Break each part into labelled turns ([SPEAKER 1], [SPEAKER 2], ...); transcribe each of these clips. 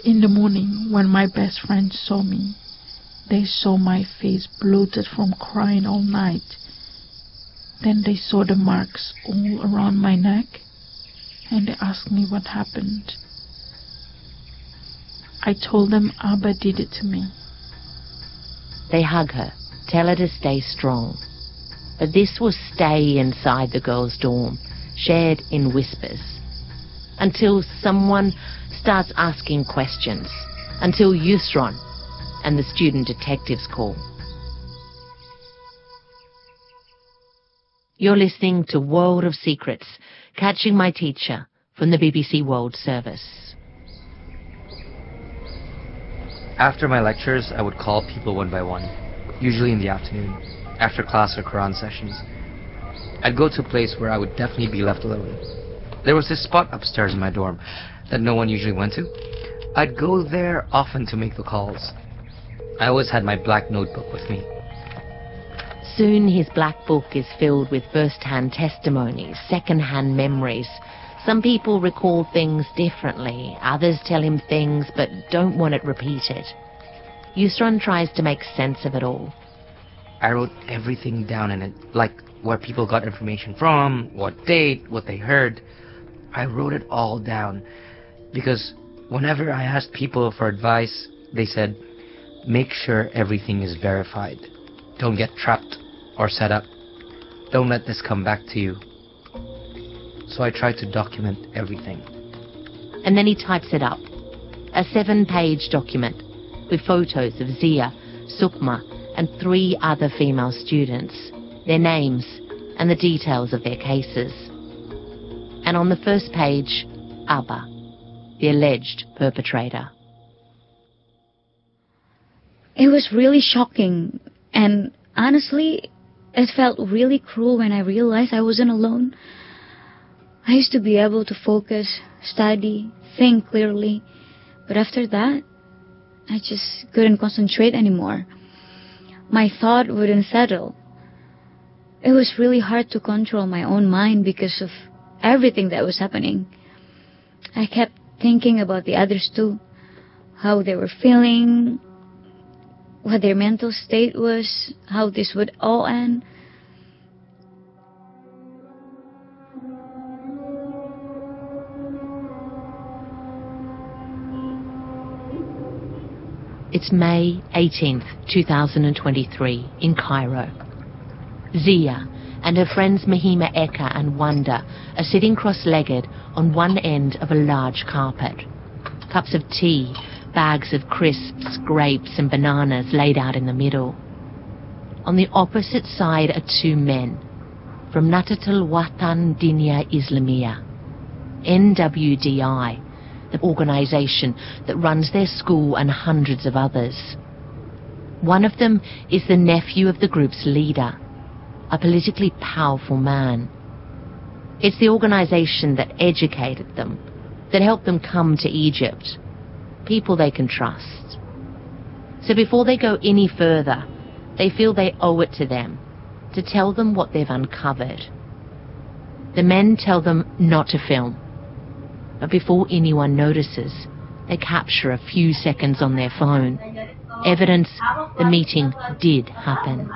[SPEAKER 1] In the morning, when my best friends saw me, they saw my face bloated from crying all night. Then they saw the marks all around my neck, and they asked me what happened. I told them Abba did it to me.
[SPEAKER 2] They hug her, tell her to stay strong. But this will stay inside the girls' dorm, shared in whispers, until someone starts asking questions, until Yusron and the student detectives call. You're listening to World of Secrets, Catching My Teacher from the BBC World Service.
[SPEAKER 3] After my lectures, I would call people one by one, usually in the afternoon, after class or Quran sessions. I'd go to a place where I would definitely be left alone. There was this spot upstairs in my dorm that no one usually went to. I'd go there often to make the calls. I always had my black notebook with me.
[SPEAKER 2] Soon his black book is filled with first-hand testimonies, second-hand memories. Some people recall things differently, others tell him things but don't want it repeated. Yusron tries to make sense of it all.
[SPEAKER 3] I wrote everything down in it, like where people got information from, what date, what they heard. I wrote it all down because whenever I asked people for advice, they said, make sure everything is verified. Don't get trapped or set up. Don't let this come back to you. So I tried to document everything.
[SPEAKER 2] And then he types it up. A 7-page document with photos of Zia, Sukma, and 3 other female students, their names, and the details of their cases. And on the first page, Abba, the alleged perpetrator.
[SPEAKER 4] It was really shocking, and honestly, it felt really cruel when I realized I wasn't alone. I used to be able to focus, study, think clearly, but after that, I just couldn't concentrate anymore. My thought wouldn't settle. It was really hard to control my own mind because of everything that was happening. I kept thinking about the others too, how they were feeling, what their mental state was, how this would all end.
[SPEAKER 2] It's May 18th, 2023, in Cairo. Zia and her friends Mahima Eka and Wanda are sitting cross-legged on one end of a large carpet. Cups of tea, bags of crisps, grapes and bananas laid out in the middle. On the opposite side are 2 men from Nahdlatul Watan Dinia Islamiyah, NWDI, the organisation that runs their school and hundreds of others. One of them is the nephew of the group's leader, a politically powerful man. It's the organisation that educated them, that helped them come to Egypt, people they can trust. So before they go any further, they feel they owe it to them to tell them what they've uncovered. The men tell them not to film, but before anyone notices, they capture a few seconds on their phone, evidence the meeting did happen.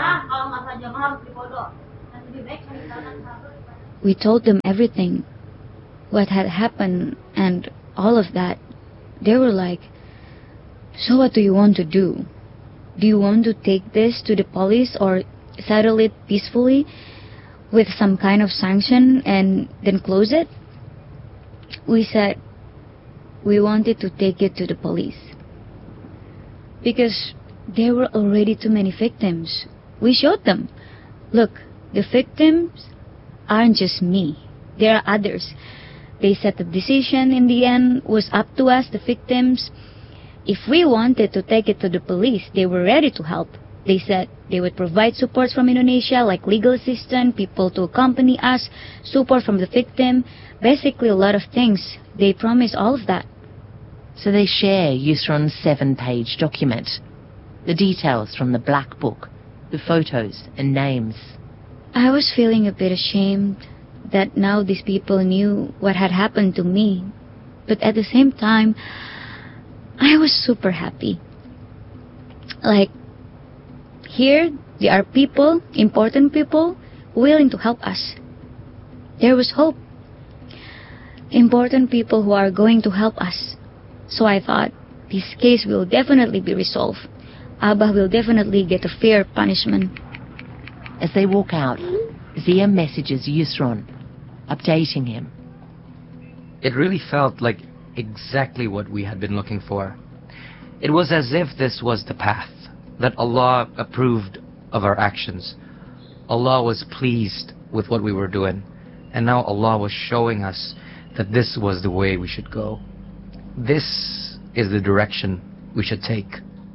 [SPEAKER 4] We told them everything, what had happened and all of that. They were like, so what do you want to do? Do you want to take this to the police or settle it peacefully with some kind of sanction and then close it? We said we wanted to take it to the police because there were already too many victims. We showed them, look, the victims aren't just me, there are others. They said the decision in the end was up to us, the victims. If we wanted to take it to the police, they were ready to help. They said they would provide support from Indonesia, like legal assistance, people to accompany us, support from the victim, basically a lot of things. They promised all of that.
[SPEAKER 2] So they share Yusron's 7-page document, the details from the black book, the photos and names.
[SPEAKER 4] I was feeling a bit ashamed that now these people knew what had happened to me. But at the same time, I was super happy. Like, here, there are people, important people, willing to help us. There was hope. Important people who are going to help us. So I thought, this case will definitely be resolved. Abah will definitely get a fair punishment.
[SPEAKER 2] As they walk out, Zia messages Yusron, updating him.
[SPEAKER 3] It really felt like exactly what we had been looking for. It was as if this was the path, that Allah approved of our actions. Allah was pleased with what we were doing, and now Allah was showing us that this was the way we should go. This is the direction we should take.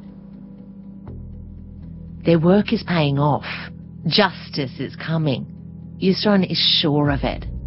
[SPEAKER 2] Their work is paying off. Justice is coming. Yusron is sure of it.